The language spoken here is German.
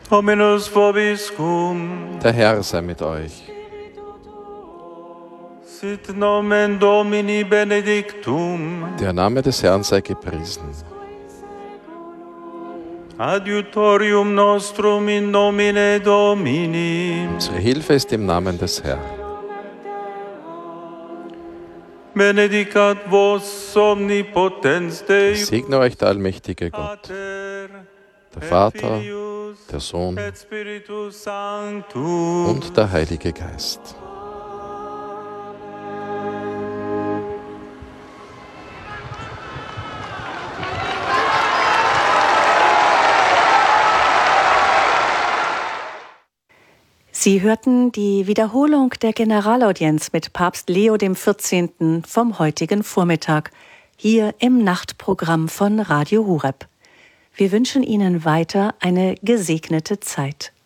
Dominus vobiscum. Der Herr sei mit euch. Sit nomen Domini benedictum. Der Name des Herrn sei gepriesen. Adiutorium nostrum in nomine Domini. Unsere Hilfe ist im Namen des Herrn. Benedicat vos omnipotens Ich Deus, segne euch der allmächtige Gott, der Vater, der Sohn et Spiritus Sanctus. und der Heilige Geist. Sie hörten die Wiederholung der Generalaudienz mit Papst Leo XIV. Vom heutigen Vormittag, hier im Nachtprogramm von Radio Horeb. Wir wünschen Ihnen weiter eine gesegnete Zeit.